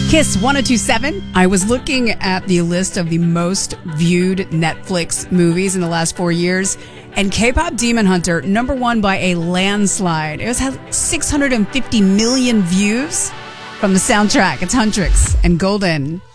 Kiss 1027. I was looking at the list of the most viewed Netflix movies in the last 4 years, and K-pop Demon Hunter, number one by a landslide. It had 650 million views from the soundtrack. It's Huntrix and Golden.